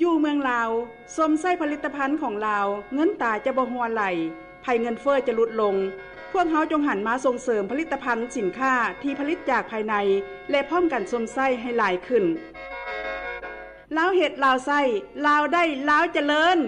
อยู่เมืองลาวส้มไส้ผลิตภัณฑ์ของลาวเงินตาจะบ่หัวไหลภัยเงินเฟ้อจะลดลงพวกเฮาจงหันมาส่งเสริมผลิตภัณฑ์สินค้าที่ผลิตจากภายในและพร้อมกันส้มไส้ให้หลายขึ้นลาวเฮ็ดลาวไส้ลาวได้ลาวเจริญ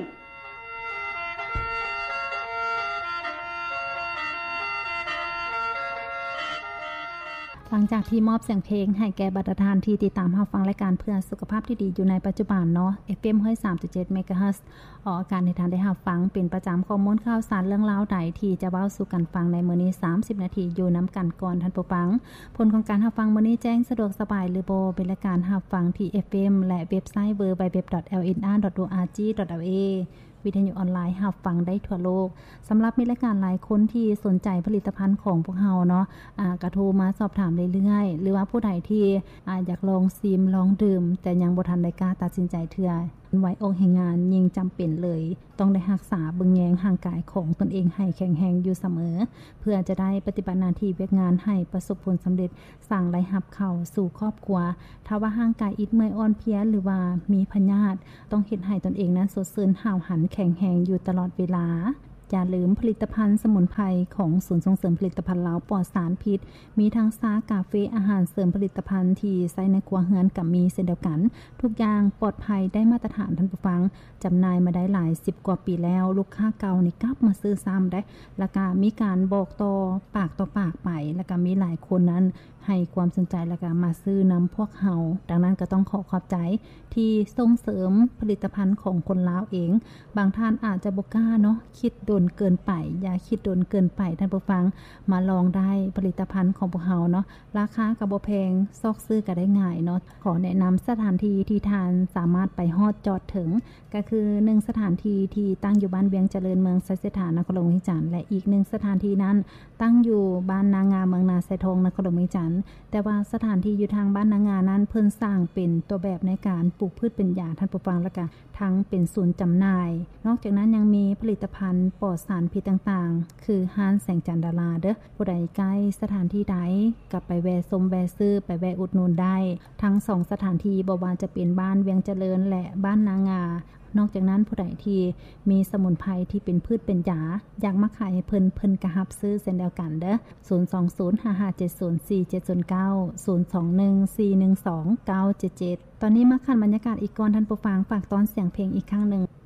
หลังจากที่มอบเสียงเพลงให้แก่บรรดาท่านที่ติดตามรับฟังรายการเพื่อสุขภาพที่ดีอยู่ในปัจจุบันเนาะ FM 3.7 เมกะเฮิรตซ์ออกอากาศในทางได้รับฟังเป็นประจำข้อมูลข่าวสารเรื่องราวใดที่จะเว้าสู่กันฟังในมื้อนี้30นาทีอยู่นํากันก่อนท่านผู้ฟังผลของการรับฟังมื้อนี้แจ้งสะดวกสบายหรือบ่เป็นรายการรับฟังที่ FM และเว็บไซต์ www.lnr.org.laวิทยุออนไลน์รับฟังได้ทั่วโลกสำหรับมีรายการหลายคนที่สนใจผลิตภัณฑ์ของพวกเฮาเนาะก็โทรมาสอบถามเรื่อยๆหรือว่าผู้ใดที่อยากลองซิมลองดื่มแต่ยังบ่ทันได้กล้าตัดสินใจเทื่อไว้อกแห่งงานยิ่งจำเป็นเลยต้องได้รักษาเบิ่งแยงร่างกายของตนเองให้แข็งแรงอยู่เสมอเพื่อจะได้ปฏิบัติหน้าที่เวียกงานให้ประสบผลสำเร็จสร้างรายรับเข้าสู่ครอบครัวถ้าว่าร่างกายอิดเมื่อยอ่อนเพลียหรือว่ามีพยาธิต้องเฮ็ดให้ตนเองนั้นสดชื่นห้าวหันแข็งแรงอยู่ตลอดเวลาอย่าลืมผลิตภัณฑ์สมุนไพรของศูนย์ส่งเสริมผลิตภัณฑ์ลาวปลอดสารพิษมีทั้งซากาเฟอาหารเสริมผลิตภัณฑ์ที่ใช้ในครัวเรือนกับมีเช่นเดียวกันทุกอย่างปลอดภัยได้มาตรฐานท่านผู้ฟังจำหน่ายมาได้หลาย10กว่าปีแล้วลูกค้าเก่านี่กลับมาซื้อซ้ำได้แล้วก็มีการบอกต่อปากต่อปากไปแล้วก็มีหลายคนนั้นให้ความสนใจแล้วก็มาซื้อนําพวกเฮาดังนั้นก็ต้องขอบใจที่ส่งเสริมผลิตภัณฑ์ของคนลาวเองบางท่านอาจจะบ่กล้าเนาะคิดโดนเกินไปอย่าคิดโดนเกินไปท่านผู้ฟังมาลองได้ผลิตภัณฑ์ของพวกเฮาเนาะราคาก็บ่แพงซอกซื้อก็ได้ง่ายเนาะขอแนะนําสถานที่ที่ท่านสามารถไปฮอดจอดถึงก็คือ1สถานที่ที่ตั้งอยู่บ้านเวียงเจริญเมืองไสเสถานนครหลวงวิจันทร์และอีก1สถานที่นั้นตั้งอยู่บ้านนางาเมืองนาไซทองนครหลวงวิจันทร์แต่ว่าสถานที่อยู่ทางบ้านนางานั้นเพิ่นสร้างเป็นตัวแบบในการปลูกพืชเป็นยาท่านผู้ฟังแล้วก็ทั้งเป็นศูนย์จำหน่ายนอกจากนั้นยังมีผลิตภัณฑ์ปลอดสารพิษต่างๆคือห้านแสงจันดาราเด้อผู้ใดใกล้สถานที่ใดก็ไปแวะชมแวะซื้อไปแวะอุดหนุนได้ทั้ง2สถานที่บ่ว่าจะเป็นบ้านเวียงเจริญและบ้านนางานอกจากนั้นผู้ใดที่มีสมุนไพรที่เป็นพืชเป็นยาอยากมาขายให้เพิ่นก็รับซื้อเช่นเดียวกันเด้อ02055704709 021412977ตอนนี้มาคันบรรยากาศอีกก่อนท่านผู้ฟังฝากตอนเสียงเพลงอีกครั้งนึง